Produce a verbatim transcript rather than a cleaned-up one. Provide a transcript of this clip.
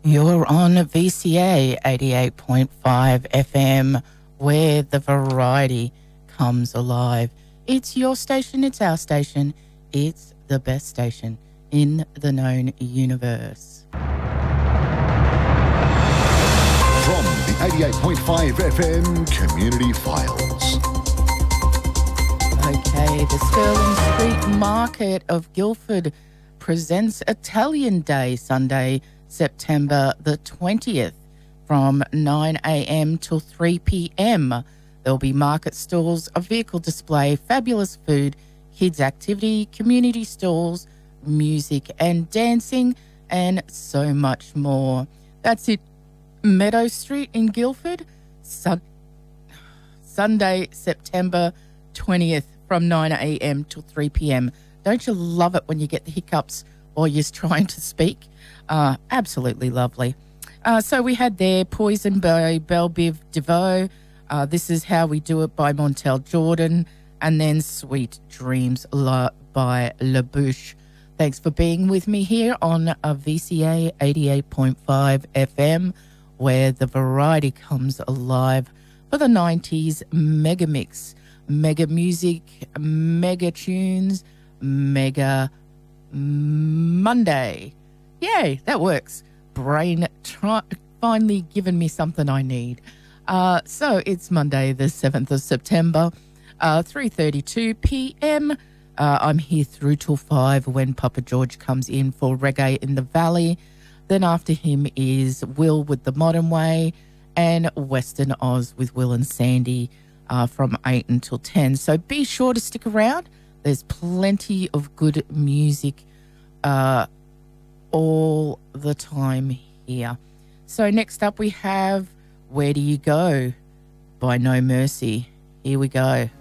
You're on V C A eighty-eight point five F M, where the variety comes alive. It's your station, it's our station, it's the best station in the known universe. From the eighty-eight point five F M Community Files. Okay, the Sterling Street Market of Guildford presents Italian Day, Sunday, September the twentieth, from nine a.m. till three p.m. There'll be market stalls, a vehicle display, fabulous food, kids activity, community stalls, music and dancing, and so much more. That's it. Meadow Street in Guildford, Sun- Sunday, September twentieth, from nine a.m. till three p.m. Don't you love it when you get the hiccups while you're trying to speak? Uh, absolutely lovely. Uh, so we had there Poison by Belle Biv DeVoe. Uh, This Is How We Do It by Montel Jordan. And then Sweet Dreams La- by La Bouche. Thanks for being with me here on a V C A eighty-eight point five F M, where the variety comes alive for the nineties mega mix. Mega music, mega tunes, mega Monday. Yay, that works. Brain try- finally given me something I need. Uh, so it's Monday the seventh of September, uh, three thirty-two p.m. Uh, I'm here through till five when Papa George comes in for Reggae in the Valley. Then after him is Will with the Modern Way and Western Oz with Will and Sandy uh, from eight until ten. So be sure to stick around. There's plenty of good music uh, all the time here. So next up we have Where Do You Go by No Mercy. Here we go.